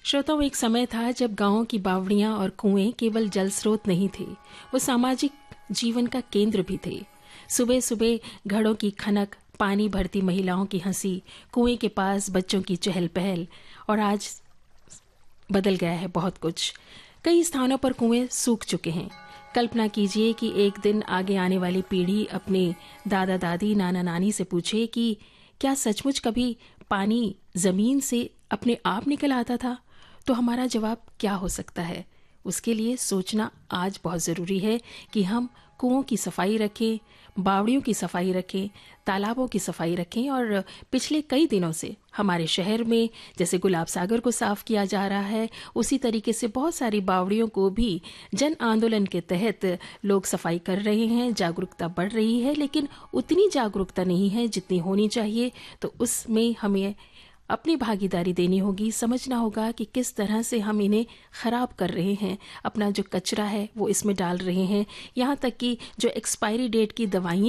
श्रोताओं, एक समय था जब गांवों की बावड़ियां और कुएं केवल जल स्रोत नहीं थे, वो सामाजिक जीवन का केंद्र भी थे। सुबह सुबह घड़ों की खनक, पानी भरती महिलाओं की हंसी, कुएं के पास बच्चों की चहल पहल। और आज बदल गया है बहुत कुछ। कई स्थानों पर कुएं सूख चुके हैं। कल्पना कीजिए कि एक दिन आगे आने वाली पीढ़ी अपने दादा दादी, नाना नानी से पूछे कि क्या सचमुच कभी पानी जमीन से अपने आप निकल आता था? तो हमारा जवाब क्या हो सकता है? उसके लिए सोचना आज बहुत ज़रूरी है कि हम कुओं की सफाई रखें, बावड़ियों की सफाई रखें, तालाबों की सफाई रखें। और पिछले कई दिनों से हमारे शहर में जैसे गुलाब सागर को साफ किया जा रहा है, उसी तरीके से बहुत सारी बावड़ियों को भी जन आंदोलन के तहत लोग सफाई कर रहे हैं। जागरूकता बढ़ रही है, लेकिन उतनी जागरूकता नहीं है जितनी होनी चाहिए। तो उसमें हमें अपनी भागीदारी देनी होगी, समझना होगा कि किस तरह से हम इन्हें खराब कर रहे हैं, अपना जो कचरा है वो इसमें डाल रहे हैं। यहाँ तक कि जो एक्सपायरी डेट की दवाइयाँ